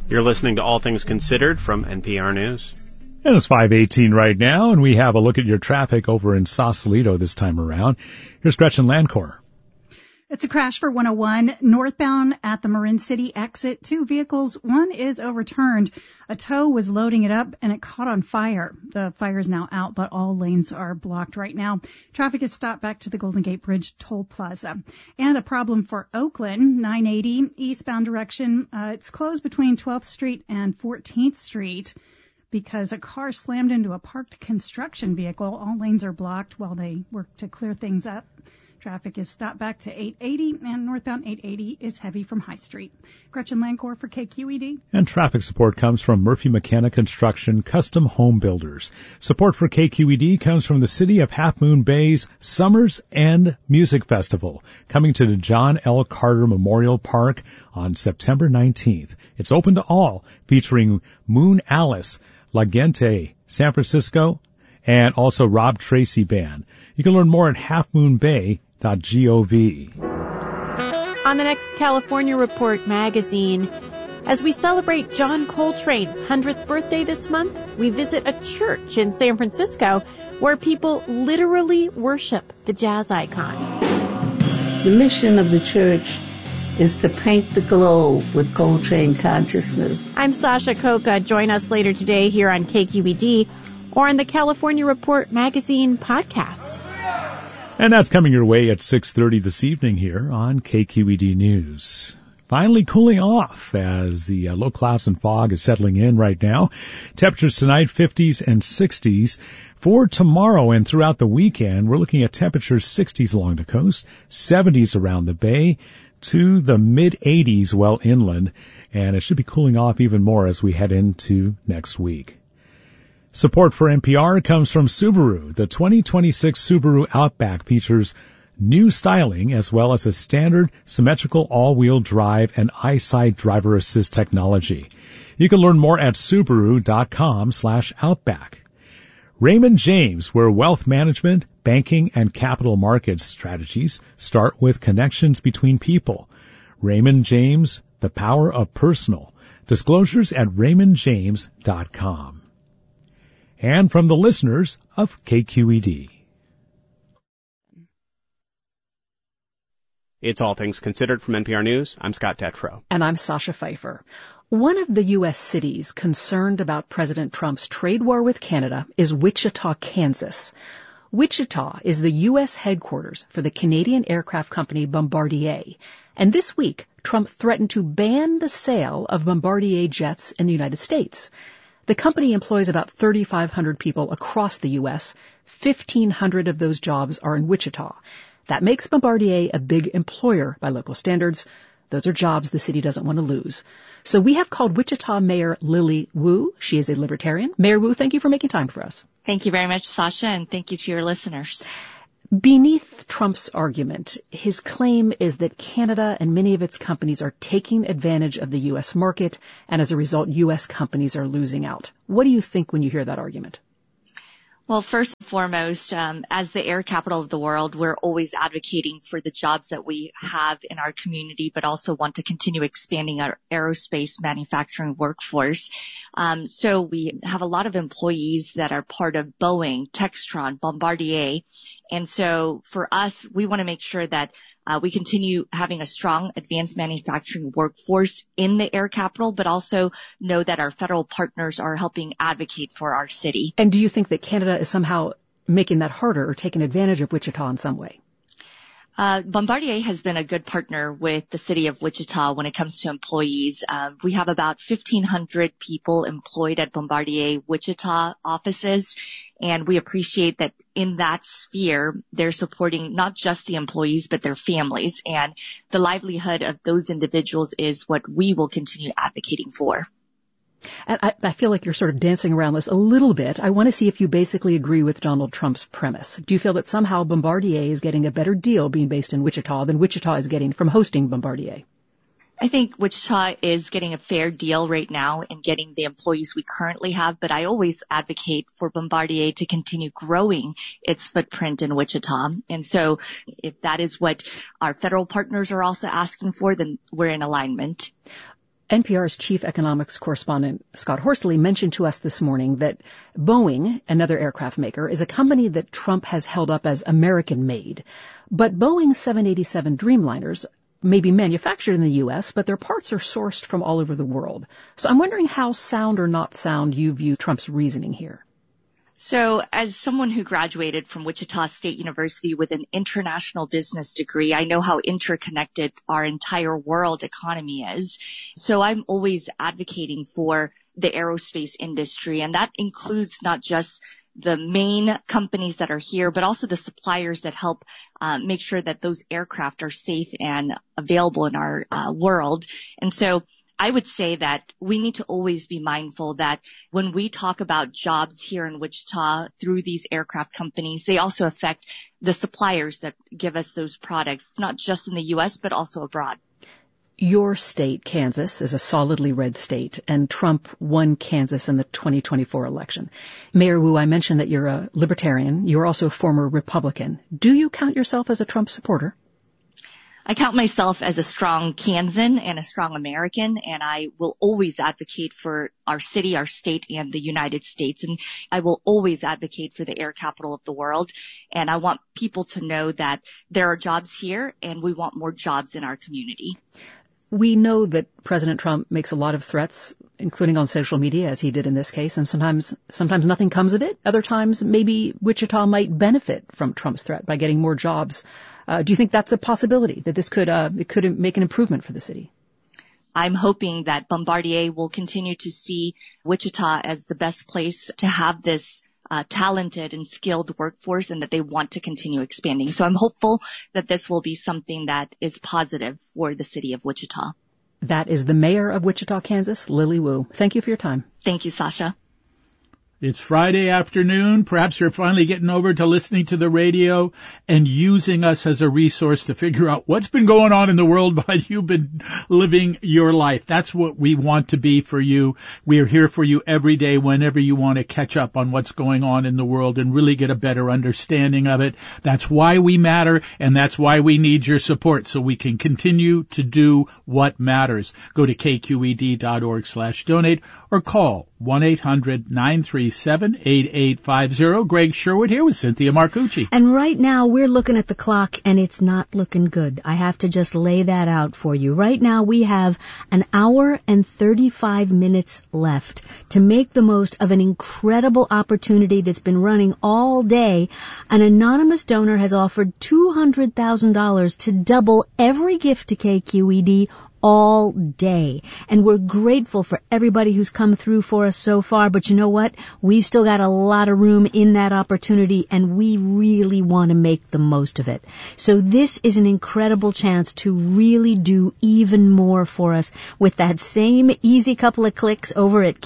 You're listening to All Things Considered from NPR News. And it's 5:18 right now, and we have a look at your traffic over in Sausalito this time around. Here's Gretchen Landcor. It's a crash for 101 northbound at the Marin City exit. 2 vehicles. One is overturned. A tow was loading it up and it caught on fire. The fire is now out, but all lanes are blocked right now. Traffic is stopped back to the Golden Gate Bridge toll plaza. And a problem for Oakland, 980 eastbound direction. It's closed between 12th Street and 14th Street because a car slammed into a parked construction vehicle. All lanes are blocked while they work to clear things up. Traffic is stopped back to 880, and northbound 880 is heavy from High Street. Gretchen Landcor for KQED. And traffic support comes from Murphy McKenna Construction Custom Home Builders. Support for KQED comes from the City of Half Moon Bay's Summer's End Music Festival, coming to the John L. Carter Memorial Park on September 19th. It's open to all, featuring Moon Alice, La Gente, San Francisco, and also Rob Tracy Band. You can learn more at halfmoonbay.gov. On the next California Report magazine, as we celebrate John Coltrane's 100th birthday this month, we visit a church in San Francisco where people literally worship the jazz icon. The mission of the church is to paint the globe with Coltrane consciousness. I'm Sasha Coca. Join us later today here on KQED or on the California Report magazine podcast. And that's coming your way at 6:30 this evening here on KQED News. Finally cooling off as the low clouds and fog is settling in right now. Temperatures tonight, 50s and 60s. For tomorrow and throughout the weekend, we're looking at temperatures 60s along the coast, 70s around the bay, to the mid-80s well inland. And it should be cooling off even more as we head into next week. Support for NPR comes from Subaru. The 2026 Subaru Outback features new styling as well as a standard symmetrical all-wheel drive and EyeSight driver assist technology. You can learn more at Subaru.com/Outback. Raymond James, where wealth management, banking, and capital markets strategies start with connections between people. Raymond James, the power of personal. Disclosures at RaymondJames.com. And from the listeners of KQED. It's All Things Considered from NPR News. I'm Scott Detrow. And I'm Sasha Pfeiffer. One of the U.S. cities concerned about President Trump's trade war with Canada is Wichita, Kansas. Wichita is the U.S. headquarters for the Canadian aircraft company Bombardier. And this week, Trump threatened to ban the sale of Bombardier jets in the United States. The company employs about 3,500 people across the U.S. 1,500 of those jobs are in Wichita. That makes Bombardier a big employer by local standards. Those are jobs the city doesn't want to lose. So we have called Wichita Mayor Lily Wu. She is a libertarian. Mayor Wu, thank you for making time for us. Thank you very much, Sasha, and thank you to your listeners. Beneath Trump's argument, his claim is that Canada and many of its companies are taking advantage of the U.S. market, and as a result, U.S. companies are losing out. What do you think when you hear that argument? Well, first and foremost, as the air capital of the world, we're always advocating for the jobs that we have in our community, but also want to continue expanding our aerospace manufacturing workforce. So we have a lot of employees that are part of Boeing, Textron, Bombardier. And so for us, we want to make sure that we continue having a strong advanced manufacturing workforce in the air capital, but also know that our federal partners are helping advocate for our city. And do you think that Canada is somehow making that harder or taking advantage of Wichita in some way? Bombardier has been a good partner with the city of Wichita when it comes to employees. We have about 1,500 people employed at Bombardier Wichita offices, and we appreciate that in that sphere, they're supporting not just the employees, but their families. And the livelihood of those individuals is what we will continue advocating for. And I feel like you're sort of dancing around this a little bit. I want to see if you basically agree with Donald Trump's premise. Do you feel that somehow Bombardier is getting a better deal being based in Wichita than Wichita is getting from hosting Bombardier? I think Wichita is getting a fair deal right now in getting the employees we currently have, but I always advocate for Bombardier to continue growing its footprint in Wichita. And so if that is what our federal partners are also asking for, then we're in alignment. NPR's chief economics correspondent, Scott Horsley, mentioned to us this morning that Boeing, another aircraft maker, is a company that Trump has held up as American-made. But Boeing's 787 Dreamliners may be manufactured in the U.S., but their parts are sourced from all over the world. So I'm wondering how sound or not sound you view Trump's reasoning here. So as someone who graduated from Wichita State University with an international business degree, I know how interconnected our entire world economy is. So I'm always advocating for the aerospace industry, and that includes not just the main companies that are here, but also the suppliers that help make sure that those aircraft are safe and available in our world. And so I would say that we need to always be mindful that when we talk about jobs here in Wichita through these aircraft companies, they also affect the suppliers that give us those products, not just in the U.S., but also abroad. Your state, Kansas, is a solidly red state, and Trump won Kansas in the 2024 election. Mayor Wu, I mentioned that you're a libertarian. You're also a former Republican. Do you count yourself as a Trump supporter? I count myself as a strong Kansan and a strong American, and I will always advocate for our city, our state, and the United States. And I will always advocate for the air capital of the world. And I want people to know that there are jobs here, and we want more jobs in our community. We know that President Trump makes a lot of threats, including on social media, as he did in this case, and sometimes nothing comes of it. Other times, maybe Wichita might benefit from Trump's threat by getting more jobs. Do you think that's a possibility, that this could make an improvement for the city? I'm hoping that Bombardier will continue to see Wichita as the best place to have this talented and skilled workforce, and that they want to continue expanding. So I'm hopeful that this will be something that is positive for the city of Wichita. That is the mayor of Wichita, Kansas, Lily Wu. Thank you for your time. Thank you, Sasha. It's Friday afternoon. Perhaps you're finally getting over to listening to the radio and using us as a resource to figure out what's been going on in the world while you've been living your life. That's what we want to be for you. We are here for you every day whenever you want to catch up on what's going on in the world and really get a better understanding of it. That's why we matter, and that's why we need your support, so we can continue to do what matters. Go to kqed.org/donate or call 1-800-937-8850. Greg Sherwood here with Cynthia Marcucci. And right now we're looking at the clock and it's not looking good. I have to just lay that out for you. Right now we have an hour and 35 minutes left to make the most of an incredible opportunity that's been running all day. An anonymous donor has offered $200,000 to double every gift to KQED all day. And we're grateful for everybody who's come through for us so far. But you know what? We've still got a lot of room in that opportunity, and we really want to make the most of it. So this is an incredible chance to really do even more for us with that same easy couple of clicks over at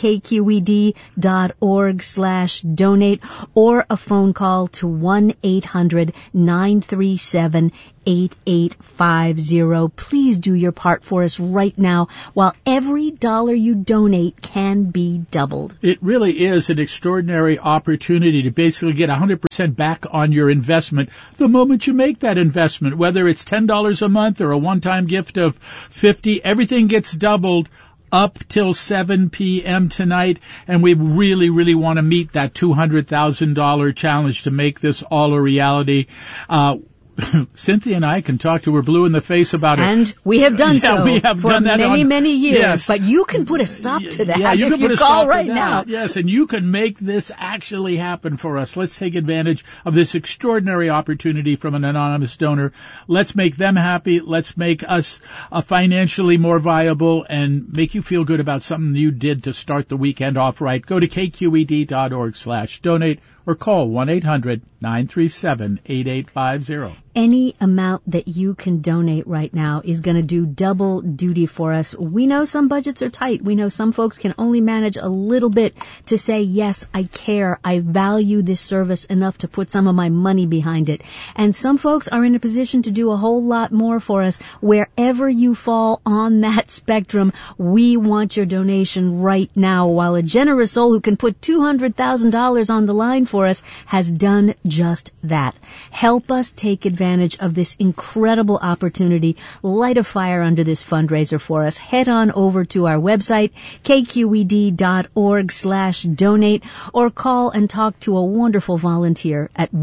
kqed.org/donate or a phone call to 1-800-937-8850. Please do your part for us right now, while every dollar you donate can be doubled. It really is an extraordinary opportunity to basically get 100% back on your investment the moment you make that investment, whether it's $10 a month or a one-time gift of $50. Everything gets doubled up till 7 p.m. tonight, and we really, really want to meet that $200,000 challenge to make this all a reality. Cynthia and I can talk to her blue in the face about it. And we have done so we have for done that many years. Yes. But you can put a stop to that you if can you put a call stop right to now. that. Yes, and you can make this actually happen for us. Let's take advantage of this extraordinary opportunity from an anonymous donor. Let's make them happy. Let's make us financially more viable and make you feel good about something you did to start the weekend off right. Go to kqed.org/donate or call 1-800-937-8850. Any amount that you can donate right now is going to do double duty for us. We know some budgets are tight. We know some folks can only manage a little bit to say, yes, I care. I value this service enough to put some of my money behind it. And some folks are in a position to do a whole lot more for us. Wherever you fall on that spectrum, we want your donation right now, while a generous soul who can put $200,000 on the line for us has done just that. Help us take advantage advantage of this incredible opportunity, light a fire under this fundraiser for us, head on over to our website, kqed.org/donate, or call and talk to a wonderful volunteer at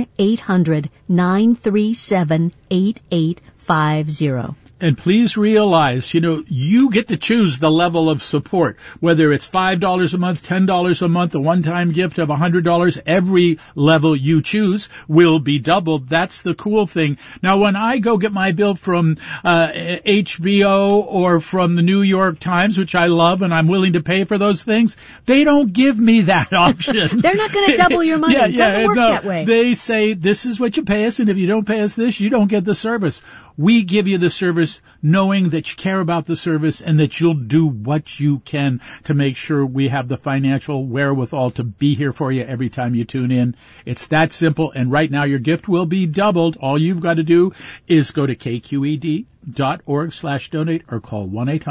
1-800-937-8850. And please realize, you get to choose the level of support, whether it's $5 a month, $10 a month, a one-time gift of $100. Every level you choose will be doubled. That's the cool thing. Now, when I go get my bill from HBO or from the New York Times, which I love and I'm willing to pay for those things, they don't give me that option. They're not going to double your money. It doesn't work that way. They say, this is what you pay us, and if you don't pay us this, you don't get the service. We give you the service knowing that you care about the service and that you'll do what you can to make sure we have the financial wherewithal to be here for you every time you tune in. It's that simple, and right now your gift will be doubled. All you've got to do is go to kqed.org/donate or call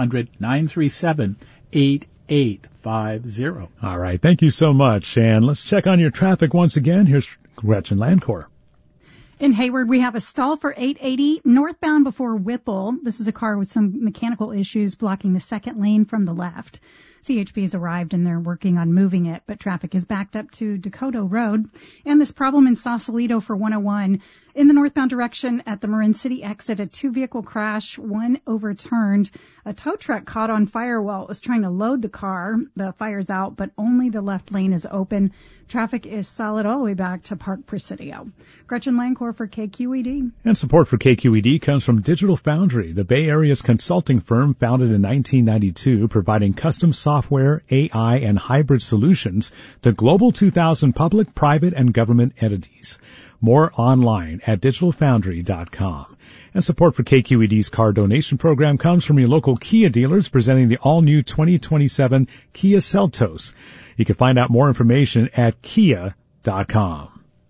1-800-937-8850. All right. Thank you so much. And let's check on your traffic once again. Here's Gretchen Landcore. In Hayward, we have a stall for 880 northbound before Whipple. This is a car with some mechanical issues blocking the second lane from the left. CHP has arrived and they're working on moving it, but traffic is backed up to Dakota Road. And this problem in Sausalito for 101. In the northbound direction at the Marin City exit, a two-vehicle crash, one overturned. A tow truck caught on fire while it was trying to load the car. The fire's out, but only the left lane is open. Traffic is solid all the way back to Park Presidio. Gretchen Landcore for KQED. And support for KQED comes from Digital Foundry, the Bay Area's consulting firm founded in 1992, providing custom software, AI, and hybrid solutions to Global 2000 public, private, and government entities. More online at digitalfoundry.com. And support for KQED's car donation program comes from your local Kia dealers presenting the all-new 2027 Kia Seltos. You can find out more information at kia.com.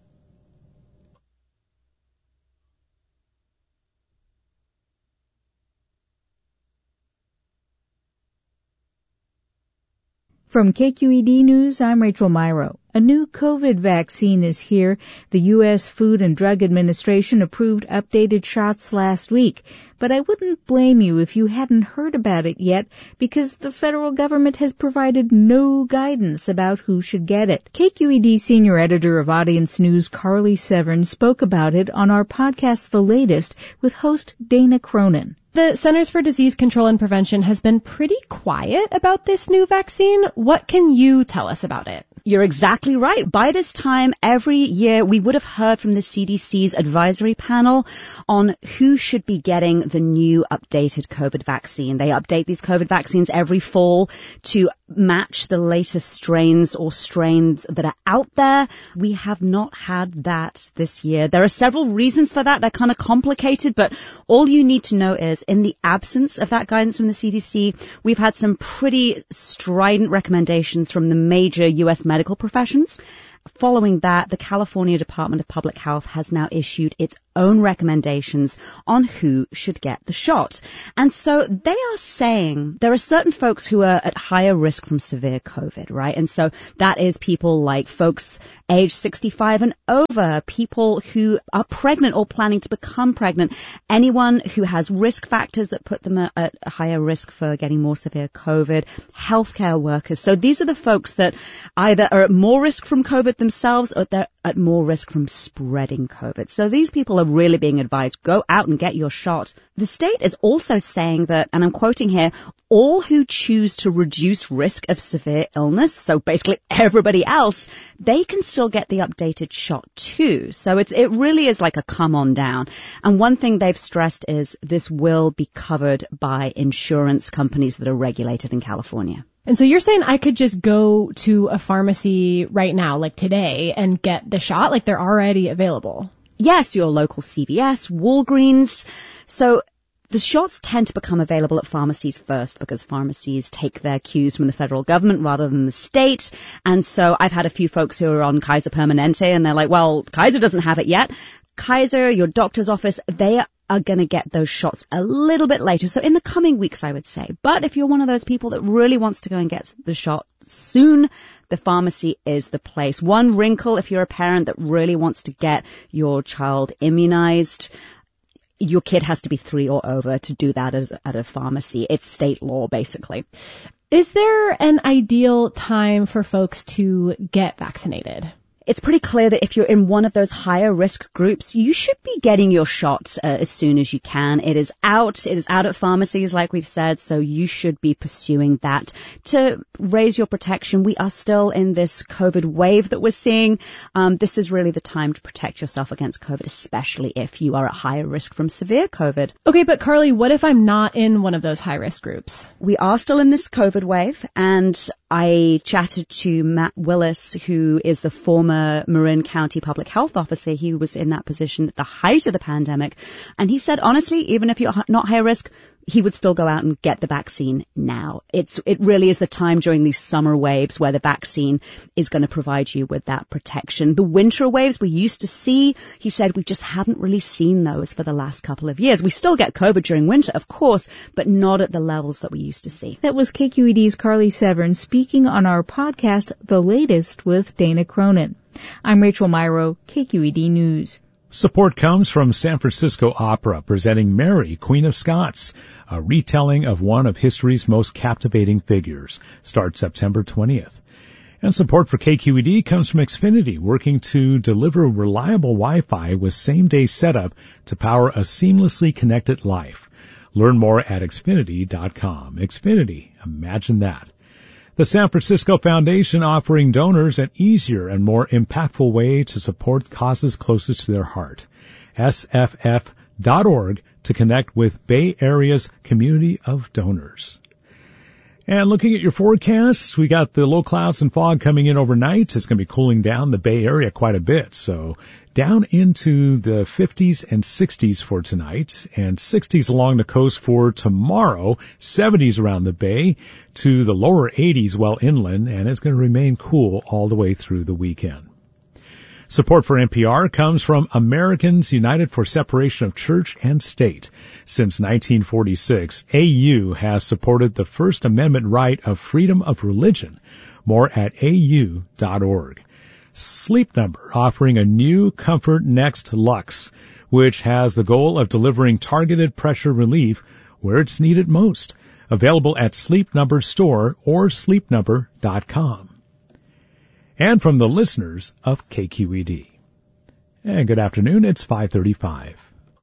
From KQED News, I'm Rachel Myrow. A new COVID vaccine is here. The U.S. Food and Drug Administration approved updated shots last week. But I wouldn't blame you if you hadn't heard about it yet, because the federal government has provided no guidance about who should get it. KQED senior editor of Audience News, Carly Severn, spoke about it on our podcast, The Latest, with host Dana Cronin. The Centers for Disease Control and Prevention has been pretty quiet about this new vaccine. What can you tell us about it? You're exactly right. By this time every year, we would have heard from the CDC's advisory panel on who should be getting the new updated COVID vaccine. They update these COVID vaccines every fall to match the latest strains or strains that are out there. We have not had that this year. There are several reasons for that. They're kind of complicated, but all you need to know is in the absence of that guidance from the CDC, we've had some pretty strident recommendations from the major U.S. medical professions. Following that, the California Department of Public Health has now issued its own recommendations on who should get the shot. And so they are saying there are certain folks who are at higher risk from severe COVID, right? And so that is people like folks age 65 and over, people who are pregnant or planning to become pregnant, anyone who has risk factors that put them at a higher risk for getting more severe COVID, healthcare workers. So these are the folks that either are at more risk from COVID themselves or they're at more risk from spreading COVID. So these people are really being advised, go out and get your shot. The state is also saying that, and I'm quoting here, all who choose to reduce risk of severe illness, so basically everybody else, they can still get the updated shot too. So it really is like a come on down. And one thing they've stressed is this will be covered by insurance companies that are regulated in California. And so you're saying I could just go to a pharmacy right now, like today, and get the shot? Like they're already available? Yes, your local CVS, Walgreens. So the shots tend to become available at pharmacies first because pharmacies take their cues from the federal government rather than the state. And so I've had a few folks who are on Kaiser Permanente and they're like, well, Kaiser doesn't have it yet. Kaiser, your doctor's office, they are going to get those shots a little bit later. So in the coming weeks, I would say. But if you're one of those people that really wants to go and get the shot soon, the pharmacy is the place. One wrinkle, if you're a parent that really wants to get your child immunized, your kid has to be 3 or over to do that at a pharmacy. It's state law, basically. Is there an ideal time for folks to get vaccinated? It's pretty clear that if you're in one of those higher risk groups, you should be getting your shot as soon as you can. It is out at pharmacies, like we've said, so you should be pursuing that to raise your protection. We are still in this COVID wave that we're seeing. This is really the time to protect yourself against COVID, especially if you are at higher risk from severe COVID. Okay, but Carly, what if I'm not in one of those high risk groups? We are still in this COVID wave, and I chatted to Matt Willis, who is the former Marin County Public Health Officer. He was in that position at the height of the pandemic. And he said, honestly, even if you're not high risk, he would still go out and get the vaccine now. It really is the time during these summer waves where the vaccine is going to provide you with that protection. The winter waves we used to see, he said, we just haven't really seen those for the last couple of years. We still get COVID during winter, of course, but not at the levels that we used to see. That was KQED's Carly Severn speaking on our podcast, The Latest with Dana Cronin. I'm Rachel Myrow, KQED News. Support comes from San Francisco Opera presenting Mary, Queen of Scots, a retelling of one of history's most captivating figures. Starts September 20th. And support for KQED comes from Xfinity, working to deliver reliable Wi-Fi with same-day setup to power a seamlessly connected life. Learn more at Xfinity.com. Xfinity, imagine that. The San Francisco Foundation offering donors an easier and more impactful way to support causes closest to their heart. SFF.org to connect with Bay Area's community of donors. And looking at your forecasts, we got the low clouds and fog coming in overnight. It's going to be cooling down the Bay Area quite a bit. So down into the 50s and 60s for tonight, and 60s along the coast for tomorrow, 70s around the Bay, to the lower 80s well inland, and it's going to remain cool all the way through the weekend. Support for NPR comes from Americans United for Separation of Church and State. Since 1946, AU has supported the First Amendment right of freedom of religion. More at au.org. Sleep Number offering a new Comfort Next Luxe, which has the goal of delivering targeted pressure relief where it's needed most. Available at Sleep Number store or sleepnumber.com. And from the listeners of KQED. And good afternoon, it's 5:35.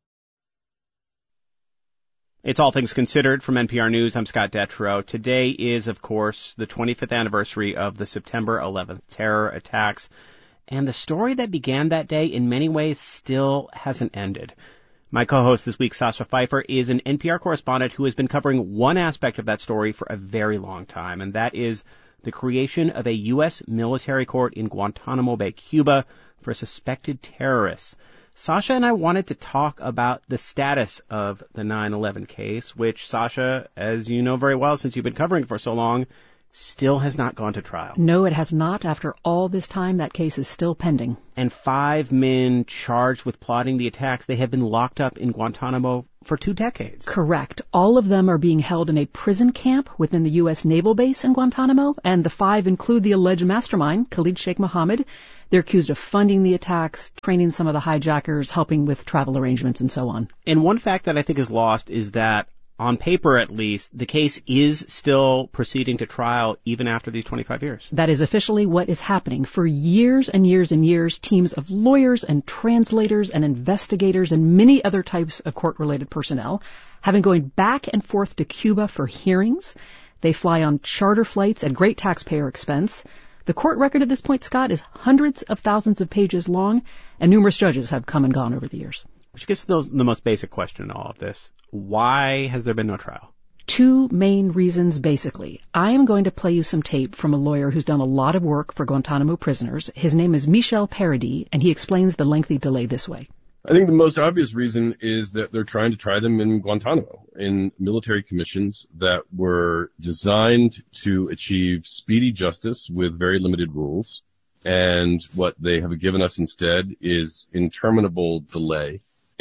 It's All Things Considered from NPR News. I'm Scott Detrow. Today is, of course, the 25th anniversary of the September 11th terror attacks. And the story that began that day in many ways still hasn't ended. My co-host this week, Sasha Pfeiffer, is an NPR correspondent who has been covering one aspect of that story for a very long time, and that is the creation of a U.S. military court in Guantanamo Bay, Cuba, for suspected terrorists. Sasha and I wanted to talk about the status of the 9/11 case, which, Sasha, as you know very well since you've been covering it for so long, still has not gone to trial. No, it has not. After all this time, that case is still pending. And 5 men charged with plotting the attacks, they have been locked up in Guantanamo for 2 decades. Correct. All of them are being held in a prison camp within the U.S. Naval Base in Guantanamo, and the 5 include the alleged mastermind, Khalid Sheikh Mohammed. They're accused of funding the attacks, training some of the hijackers, helping with travel arrangements, and so on. And one fact that I think is lost is that, on paper at least, the case is still proceeding to trial even after these 25 years. That is officially what is happening. For years and years and years, teams of lawyers and translators and investigators and many other types of court-related personnel have been going back and forth to Cuba for hearings. They fly on charter flights at great taxpayer expense. The court record at this point, Scott, is hundreds of thousands of pages long, and numerous judges have come and gone over the years. Which gets to the most basic question in all of this. Why has there been no trial? 2 main reasons, basically. I am going to play you some tape from a lawyer who's done a lot of work for Guantanamo prisoners. His name is Michel Paradis, and he explains the lengthy delay this way. I think the most obvious reason is that they're trying to try them in Guantanamo, in military commissions that were designed to achieve speedy justice with very limited rules. And what they have given us instead is interminable delay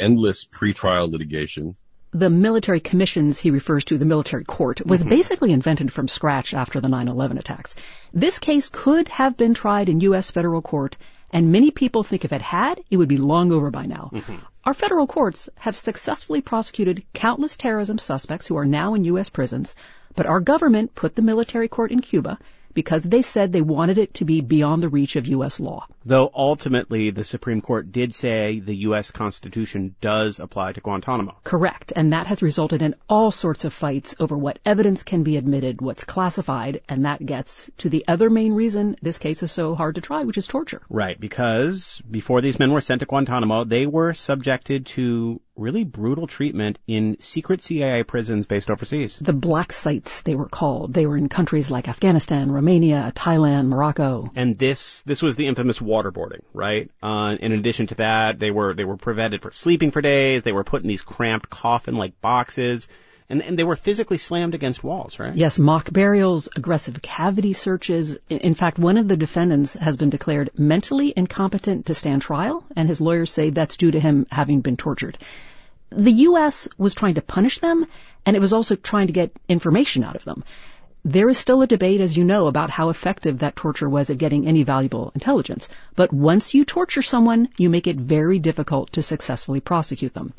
endless pretrial litigation. The military commissions he refers to, the military court, was basically invented from scratch after the 9/11 attacks. This case could have been tried in U.S. federal court, and many people think if it had, it would be long over by now. Our federal courts have successfully prosecuted countless terrorism suspects who are now in U.S. prisons, but our government put the military court in Cuba because they said they wanted it to be beyond the reach of U.S. law. Though ultimately the Supreme Court did say the U.S. Constitution does apply to Guantanamo. Correct, and that has resulted in all sorts of fights over what evidence can be admitted, what's classified, and that gets to the other main reason this case is so hard to try, which is torture. Right, because before these men were sent to Guantanamo, they were subjected to really brutal treatment in secret CIA prisons based overseas. The black sites, they were called. They were in countries like Afghanistan, Romania, Thailand, Morocco. And this was the infamous waterboarding, right? In addition to that, they were prevented for sleeping for days. They were put in these cramped coffin-like boxes. And they were physically slammed against walls, right? Yes, mock burials, aggressive cavity searches. In fact, one of the defendants has been declared mentally incompetent to stand trial, and his lawyers say that's due to him having been tortured. The U.S. was trying to punish them, and it was also trying to get information out of them. There is still a debate, as you know, about how effective that torture was at getting any valuable intelligence. But once you torture someone, you make it very difficult to successfully prosecute them.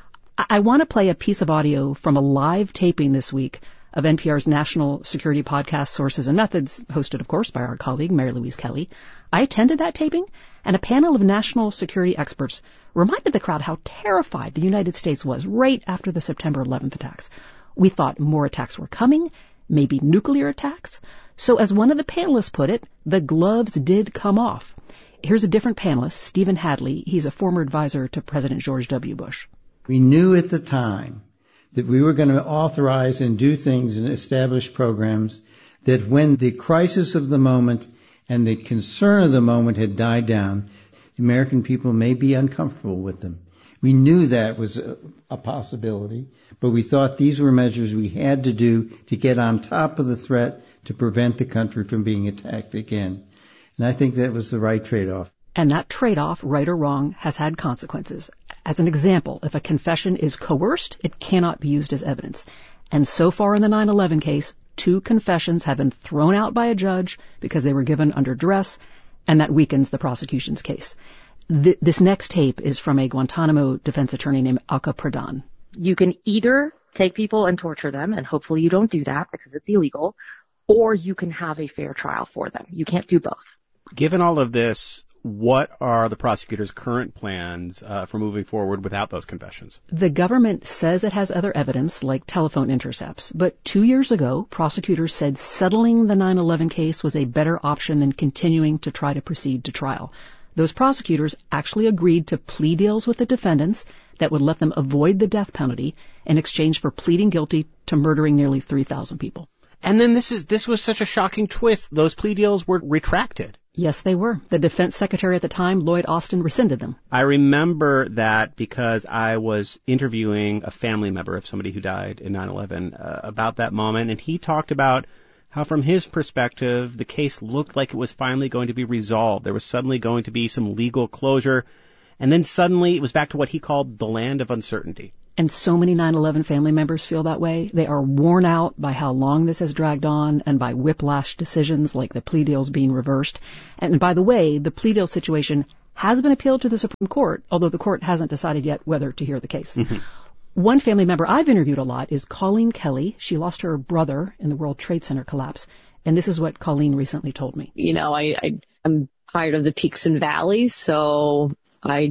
I want to play a piece of audio from a live taping this week of NPR's national security podcast, Sources and Methods, hosted, of course, by our colleague, Mary Louise Kelly. I attended that taping, and a panel of national security experts reminded the crowd how terrified the United States was right after the September 11th attacks. We thought more attacks were coming, maybe nuclear attacks. So as one of the panelists put it, the gloves did come off. Here's a different panelist, Stephen Hadley. He's a former advisor to President George W. Bush. We knew at the time that we were going to authorize and do things and establish programs that when the crisis of the moment and the concern of the moment had died down, the American people may be uncomfortable with them. We knew that was a possibility, but we thought these were measures we had to do to get on top of the threat to prevent the country from being attacked again. And I think that was the right trade-off. And that trade-off, right or wrong, has had consequences. As an example, if a confession is coerced, it cannot be used as evidence. And so far in the 9/11 case, 2 confessions have been thrown out by a judge because they were given under duress, and that weakens the prosecution's case. This next tape is from a Guantanamo defense attorney named Alka Pradhan. You can either take people and torture them, and hopefully you don't do that because it's illegal, or you can have a fair trial for them. You can't do both. Given all of this, what are the prosecutor's current plans for moving forward without those confessions? The government says it has other evidence, like telephone intercepts. But 2 years ago, prosecutors said settling the 9/11 case was a better option than continuing to try to proceed to trial. Those prosecutors actually agreed to plea deals with the defendants that would let them avoid the death penalty in exchange for pleading guilty to murdering nearly 3,000 people. And then this was such a shocking twist. Those plea deals were retracted. Yes, they were. The defense secretary at the time, Lloyd Austin, rescinded them. I remember that because I was interviewing a family member of somebody who died in 9/11 about that moment, and he talked about how from his perspective, the case looked like it was finally going to be resolved. There was suddenly going to be some legal closure, and then suddenly it was back to what he called the land of uncertainty. And so many 9/11 family members feel that way. They are worn out by how long this has dragged on and by whiplash decisions like the plea deals being reversed. And by the way, the plea deal situation has been appealed to the Supreme Court, although the court hasn't decided yet whether to hear the case. One family member I've interviewed a lot is Colleen Kelly. She lost her brother in the World Trade Center collapse. And this is what Colleen recently told me. You know, I'm tired of the peaks and valleys, so I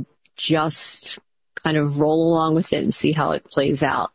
just kind of roll along with it and see how it plays out.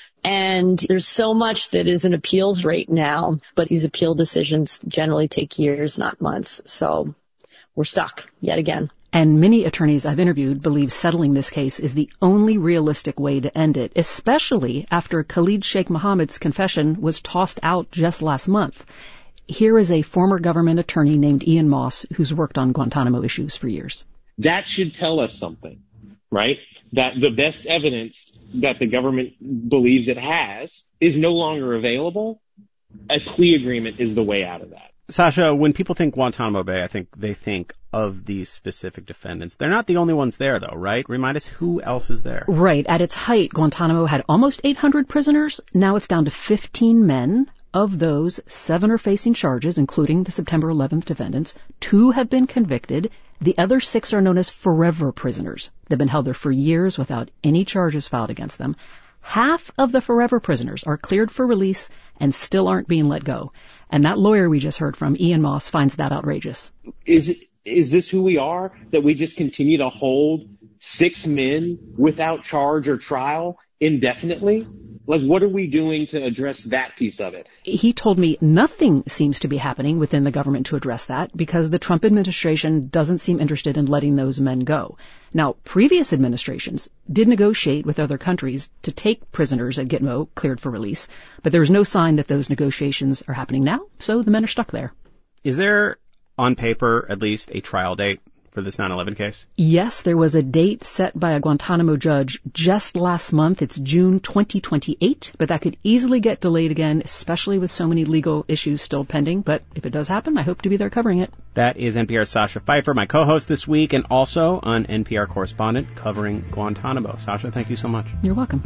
And there's so much that is in appeals right now, but these appeal decisions generally take years, not months. So we're stuck yet again. And many attorneys I've interviewed believe settling this case is the only realistic way to end it, especially after Khalid Sheikh Mohammed's confession was tossed out just last month. Here is a former government attorney named Ian Moss who's worked on Guantanamo issues for years. That should tell us something, right? That the best evidence that the government believes it has is no longer available. A plea agreement is the way out of that. Sasha, when people think Guantanamo Bay, I think they think of these specific defendants. They're not the only ones there, though, right? Remind us who else is there. Right. At its height, Guantanamo had almost 800 prisoners. Now it's down to 15 men. Of those, 7 are facing charges, including the September 11th defendants. 2 have been convicted. The other 6 are known as forever prisoners. They've been held there for years without any charges filed against them. Half of the forever prisoners are cleared for release and still aren't being let go. And that lawyer we just heard from, Ian Moss, finds that outrageous. Is this who we are, that we just continue to hold 6 men without charge or trial indefinitely? Like, what are we doing to address that piece of it? He told me nothing seems to be happening within the government to address that because the Trump administration doesn't seem interested in letting those men go. Now, previous administrations did negotiate with other countries to take prisoners at Gitmo cleared for release, but there is no sign that those negotiations are happening now, so the men are stuck there. Is there, on paper, at least a trial date for this 9/11 case? Yes, there was a date set by a Guantanamo judge just last month. It's June 2028, but that could easily get delayed again, especially with so many legal issues still pending. But if it does happen, I hope to be there covering it. That is NPR's Sasha Pfeiffer, my co-host this week, and also an NPR correspondent covering Guantanamo. Sasha, thank you so much. You're welcome.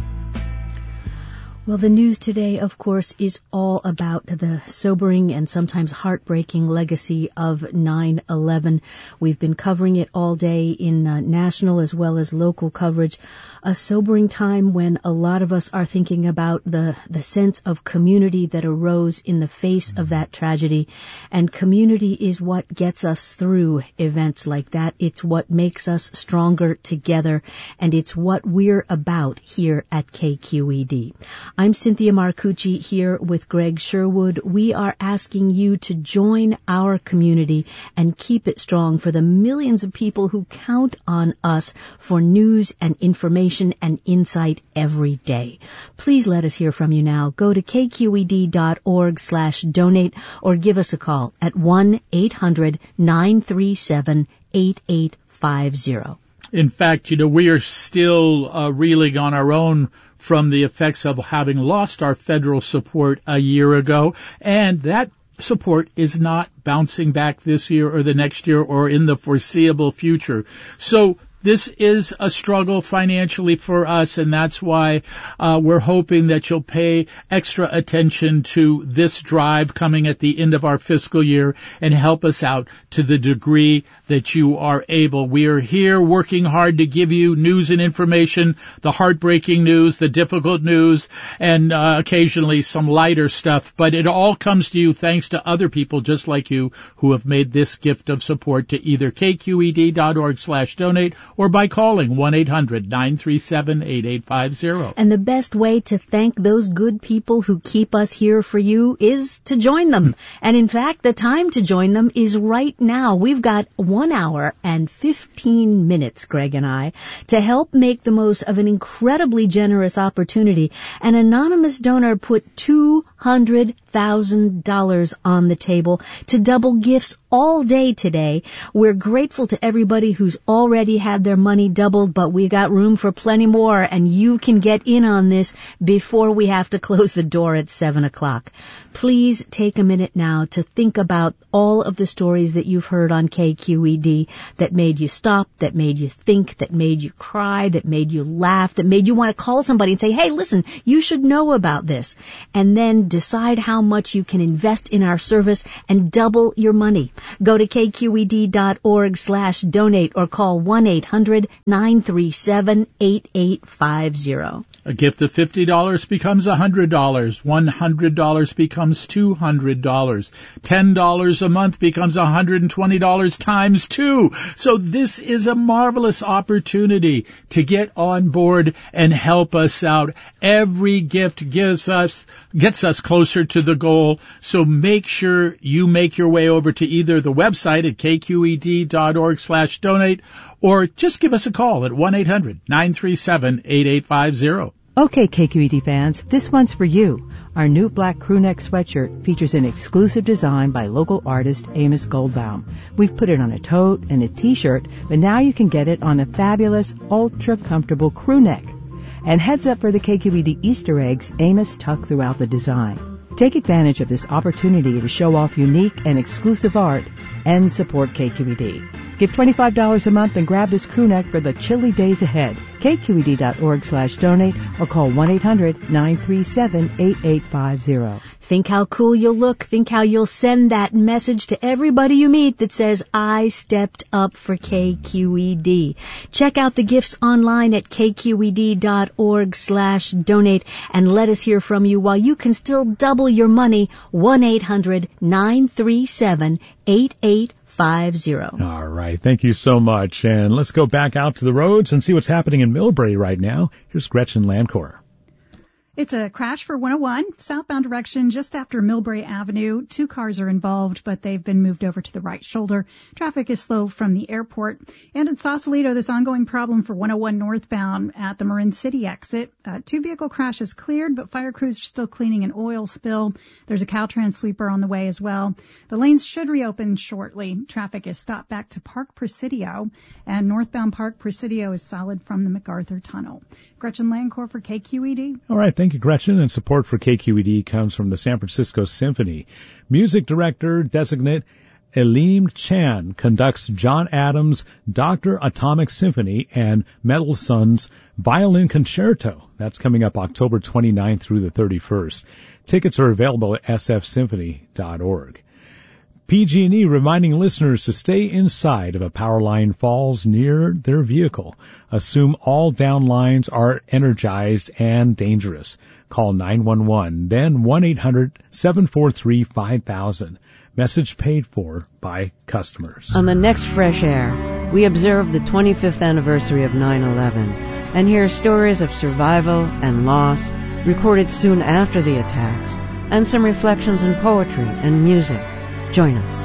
Well, the news today, of course, is all about the sobering and sometimes heartbreaking legacy of 9/11. We've been covering it all day in national as well as local coverage. A sobering time when a lot of us are thinking about the sense of community that arose in the face of that tragedy. And community is what gets us through events like that. It's what makes us stronger together. And it's what we're about here at KQED. I'm Cynthia Marcucci here with Greg Sherwood. We are asking you to join our community and keep it strong for the millions of people who count on us for news and information and insight every day. Please let us hear from you now. Go to kqed.org/donate or give us a call at 1-800-937-8850. In fact, we are still reeling on our own from the effects of having lost our federal support a year ago, and that support is not bouncing back this year or the next year or in the foreseeable future. So this is a struggle financially for us, and that's why we're hoping that you'll pay extra attention to this drive coming at the end of our fiscal year and help us out to the degree that you are able. We are here working hard to give you news and information, the heartbreaking news, the difficult news, and occasionally some lighter stuff. But it all comes to you thanks to other people just like you who have made this gift of support to either kqed.org/donate or by calling 1-800-937-8850. And the best way to thank those good people who keep us here for you is to join them. And in fact, the time to join them is right now. We've got 1 hour and 15 minutes, Greg and I, to help make the most of an incredibly generous opportunity. An anonymous donor put $200,000 on the table to double gifts all day today. We're grateful to everybody who's already had their money doubled, but we got room for plenty more, and you can get in on this before we have to close the door at 7 o'clock. Please take a minute now to think about all of the stories that you've heard on KQED that made you stop, that made you think, that made you cry, that made you laugh, that made you want to call somebody and say, hey, listen, you should know about this. And then decide how much you can invest in our service and double your money. Go to kqed.org/donate or call 1-800-937-8850. A gift of $50 becomes $100. $100 becomes $200. $10 a month becomes $120 times 2. So this is a marvelous opportunity to get on board and help us out. Every gift gets us closer to the goal. So make sure you make your way over to either the website at kqed.org/donate or just give us a call at 1-800-937-8850. Okay, KQED fans, this one's for you. Our new black crewneck sweatshirt features an exclusive design by local artist Amos Goldbaum. We've put it on a tote and a t-shirt, but now you can get it on a fabulous, ultra-comfortable crewneck. And heads up for the KQED Easter eggs Amos tucked throughout the design. Take advantage of this opportunity to show off unique and exclusive art and support KQED. Give $25 a month and grab this crew neck for the chilly days ahead. KQED.org/donate or call 1-800-937-8850. Think how cool you'll look. Think how you'll send that message to everybody you meet that says, I stepped up for KQED. Check out the gifts online at kqed.org/donate and let us hear from you while you can still double your money. 1-800-937-8850. All right. Thank you so much. And let's go back out to the roads and see what's happening in Millbrae right now. Here's Gretchen Landcore. It's a crash for 101, southbound direction, just after Millbrae Avenue. 2 cars are involved, but they've been moved over to the right shoulder. Traffic is slow from the airport. And in Sausalito, this ongoing problem for 101 northbound at the Marin City exit. 2-vehicle crash is cleared, but fire crews are still cleaning an oil spill. There's a Caltrans sweeper on the way as well. The lanes should reopen shortly. Traffic is stopped back to Park Presidio, and northbound Park Presidio is solid from the MacArthur Tunnel. Gretchen Landcore for KQED. All right. Thank you, Gretchen. And support for KQED comes from the San Francisco Symphony. Music director designate Aleem Chan conducts John Adams' Dr. Atomic Symphony and Mendelssohn's Violin Concerto. That's coming up October 29th through the 31st. Tickets are available at sfsymphony.org. PG&E reminding listeners to stay inside if a power line falls near their vehicle. Assume all down lines are energized and dangerous. Call 911, then 1-800-743-5000. Message paid for by customers. On the next Fresh Air, we observe the 25th anniversary of 9/11 and hear stories of survival and loss recorded soon after the attacks, and some reflections in poetry and music. Join us.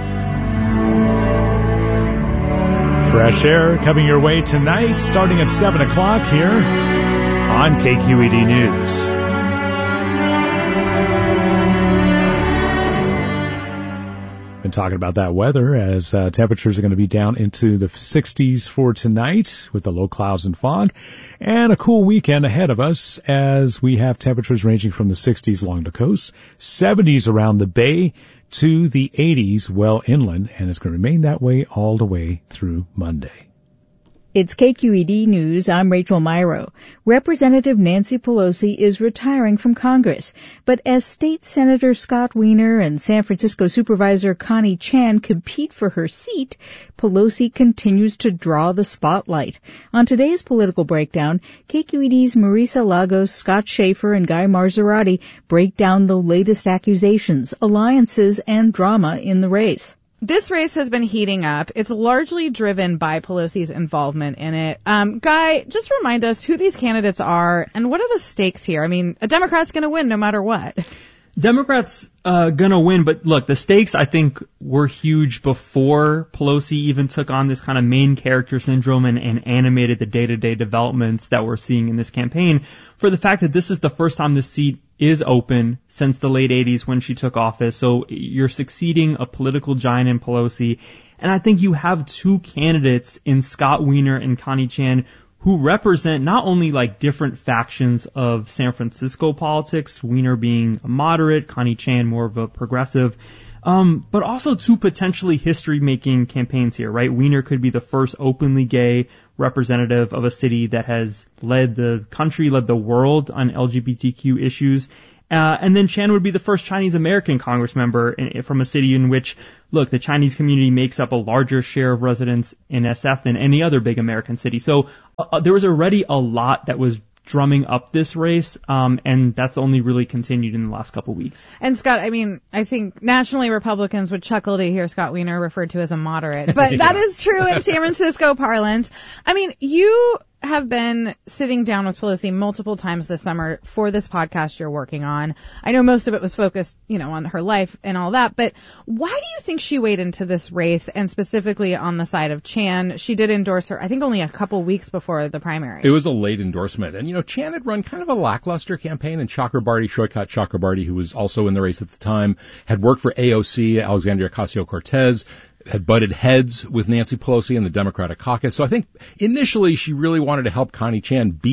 Fresh Air coming your way tonight, starting at 7 o'clock here on KQED News. Been talking about that weather as temperatures are going to be down into the 60s for tonight with the low clouds and fog, and a cool weekend ahead of us as we have temperatures ranging from the 60s along the coast, 70s around the bay, to the 80s well inland, and it's going to remain that way all the way through Monday. It's KQED News. I'm Rachel Myrow. Representative Nancy Pelosi is retiring from Congress, but as State Senator Scott Wiener and San Francisco Supervisor Connie Chan compete for her seat, Pelosi continues to draw the spotlight. On today's Political Breakdown, KQED's Marisa Lagos, Scott Schaefer, and Guy Marzorati break down the latest accusations, alliances, and drama in the race. This race has been heating up. It's largely driven by Pelosi's involvement in it. Guy, just remind us who these candidates are and what are the stakes here? I mean, a Democrat's going to win no matter what. Democrats gonna win, but look, the stakes I think were huge before Pelosi even took on this kind of main character syndrome and animated the day-to-day developments that we're seeing in this campaign, for the fact that this is the first time this seat is open since the late 80s when she took office. So you're succeeding a political giant in Pelosi, and I think you have two candidates in Scott Wiener and Connie Chan who represent not only like different factions of San Francisco politics, Wiener being a moderate, Connie Chan more of a progressive, but also two potentially history-making campaigns here, right? Wiener could be the first openly gay representative of a city that has led the country, led the world on LGBTQ issues. And then Chan would be the first Chinese-American Congress member from a city in which, look, the Chinese community makes up a larger share of residents in SF than any other big American city. So there was already a lot that was drumming up this race, and that's only really continued in the last couple weeks. And Scott, I mean, I think nationally Republicans would chuckle to hear Scott Wiener referred to as a moderate, but that is true in San Francisco parlance. I mean, you have been sitting down with Pelosi multiple times this summer for this podcast you're working on. I know most of it was focused, on her life and all that, but why do you think she weighed into this race, and specifically on the side of Chan? She did endorse her, I think, only a couple weeks before the primary. It was a late endorsement. And, Chan had run kind of a lackluster campaign, and Chakrabarty, Shoykat Chakrabarty, who was also in the race at the time, had worked for AOC, Alexandria Ocasio-Cortez, had butted heads with Nancy Pelosi in the Democratic caucus. So I think initially she really wanted to help Connie Chan beat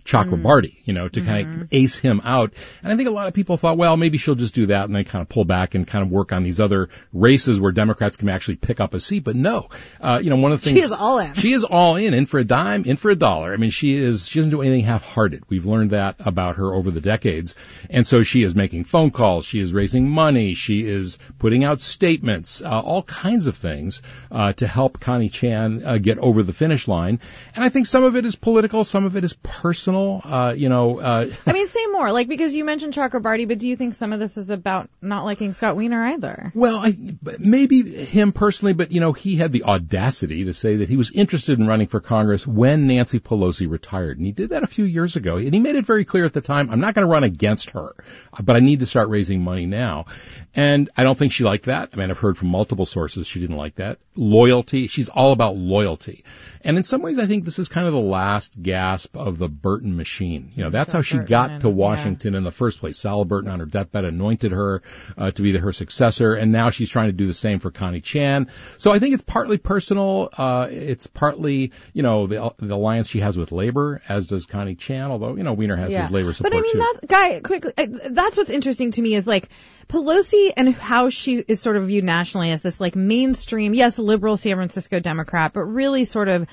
Chakrabarty, to kind of ace him out. And I think a lot of people thought, well, maybe she'll just do that and then kind of pull back and kind of work on these other races where Democrats can actually pick up a seat. But no, one of the things. She is all in. She is all in for a dime, in for a dollar. I mean, she doesn't do anything half-hearted. We've learned that about her over the decades. And so she is making phone calls. She is raising money. She is putting out statements, all kinds of things, to help Connie Chan, get over the finish line. And I think some of it is political, some of it is personal. I mean, say more, because you mentioned Chakrabarty, but do you think some of this is about not liking Scott Wiener either? Well, maybe him personally, but he had the audacity to say that he was interested in running for Congress when Nancy Pelosi retired. And he did that a few years ago. And he made it very clear at the time, I'm not going to run against her, but I need to start raising money now. And I don't think she liked that. I mean, I've heard from multiple sources she didn't like that. Loyalty. She's all about loyalty. And in some ways, I think this is kind of the last gasp of the Burton machine. That's how she got to Washington in the first place. Sal Burton on her deathbed anointed her to be her successor, and now she's trying to do the same for Connie Chan. So I think it's partly personal. It's partly, the alliance she has with Labor, as does Connie Chan, although, Wiener has his Labor support too. But I mean, quickly, that's what's interesting to me is Pelosi and how she is sort of viewed nationally as this mainstream, yes, liberal San Francisco Democrat, but really sort of,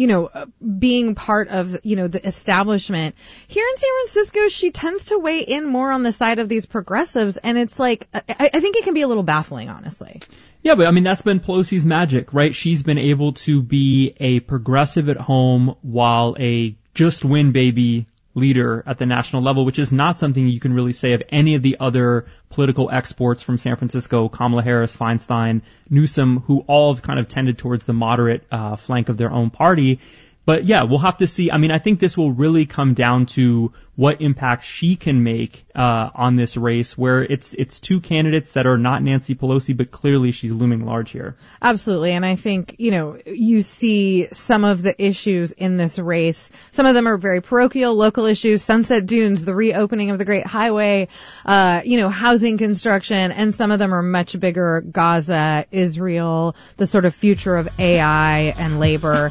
being part of, the establishment. Here in San Francisco, she tends to weigh in more on the side of these progressives, and it's I think it can be a little baffling, honestly. Yeah, but I mean, that's been Pelosi's magic, right? She's been able to be a progressive at home while a just win baby leader at the national level, which is not something you can really say of any of the other political exports from San Francisco, Kamala Harris, Feinstein, Newsom, who all have kind of tended towards the moderate flank of their own party. But yeah, we'll have to see. I mean, I think this will really come down to what impact she can make on this race, where it's two candidates that are not Nancy Pelosi, but clearly she's looming large here. Absolutely. And I think, you see some of the issues in this race. Some of them are very parochial, local issues, Sunset Dunes, the reopening of the Great Highway, housing construction, and some of them are much bigger, Gaza, Israel, the sort of future of AI and labor.